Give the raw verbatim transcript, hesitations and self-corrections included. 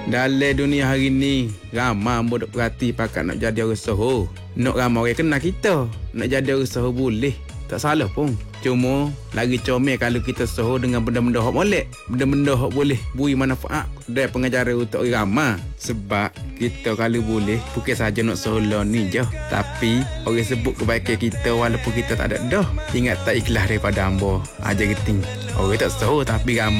Dalam dunia hari ni, ramai bodoh perhati pakat nak jadi orang usaha. Nak ramai orang kenal kita. Nak jadi orang usaha boleh. Tak salah pun. Cuma, lagi comel kalau kita usaha dengan benda-benda hak molek. Benda-benda hak boleh beri manfaat dari pengajaran untuk orang ramai. Sebab, kita kalau boleh, bukan saja nak usaha lah ni je. Tapi, orang sebut kebaikan kita walaupun kita tak ada dah. Ingat tak ikhlas daripada hamba. Ajar geting. Orang tak usaha tapi ramai.